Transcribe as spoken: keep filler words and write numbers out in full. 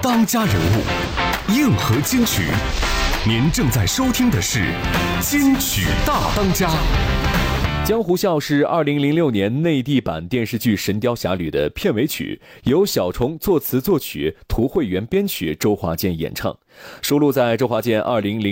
当家人物，硬核金曲。您正在收听的是金曲大当家。江湖笑是二零零六年内地版电视剧《神雕侠侣》的片尾曲，由小虫作词作曲，涂慧源编曲，周华健演唱，收录在周华健二零零